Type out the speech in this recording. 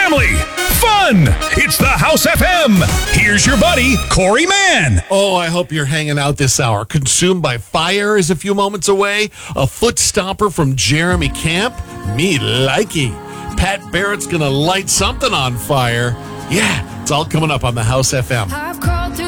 family, fun. It's the House FM. Here's your buddy, Corey Mann. Oh, I hope you're hanging out this hour. Consumed by Fire is a few moments away. A foot stomper from Jeremy Camp. Me likey. Pat Barrett's going to light something on fire. Yeah, it's all coming up on the House FM.